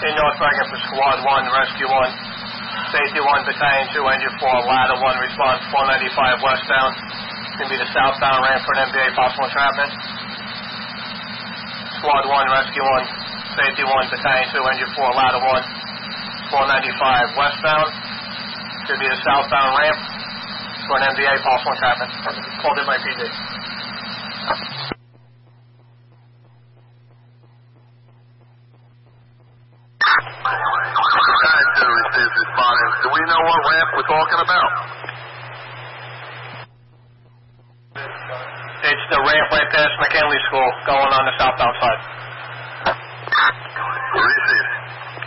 In North Reagan for Squad 1, Rescue 1. Safety 1, Battalion 2, Engine 4, Ladder 1, response 495 westbound. It's going to be the southbound ramp for an MBA, possible entrapment. Squad 1, Rescue 1. Safety 1, Battalion 2, Engine 4, Ladder 1, 495 westbound. It's going to be the southbound ramp for an MBA, possible entrapment. Called in by PD. Do we know what ramp we're talking about? It's the ramp right past McKinley School going on the southbound side.